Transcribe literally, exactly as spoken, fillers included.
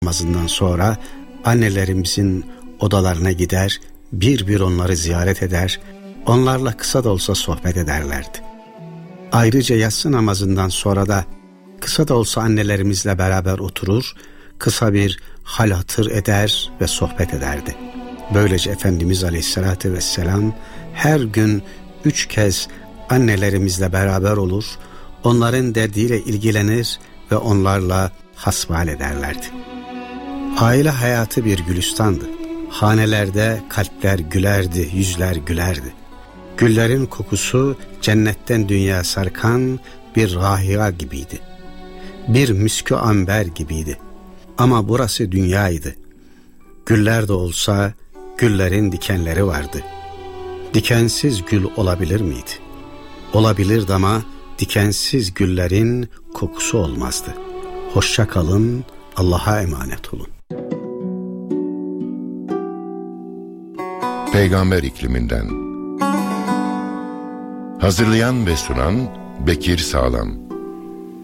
namazından sonra annelerimizin odalarına gider, bir bir onları ziyaret eder, onlarla kısa da olsa sohbet ederlerdi. Ayrıca yatsı namazından sonra da kısa da olsa annelerimizle beraber oturur, kısa bir hal hatır eder ve sohbet ederdi. Böylece Efendimiz Aleyhisselatü Vesselam her gün üç kez annelerimizle beraber olur, onların derdiyle ilgilenir ve onlarla hasbihal ederlerdi. Aile hayatı bir gülistandı. Hanelerde kalpler gülerdi, yüzler gülerdi. Güllerin kokusu cennetten dünya sarkan bir rahiya gibiydi. Bir miskü amber gibiydi. Ama burası dünyaydı. Güller de olsa güllerin dikenleri vardı. Dikensiz gül olabilir miydi? Olabilirdi ama dikensiz güllerin kokusu olmazdı. Hoşça kalın, Allah'a emanet olun. Peygamber ikliminden. Hazırlayan ve sunan Bekir Sağlam.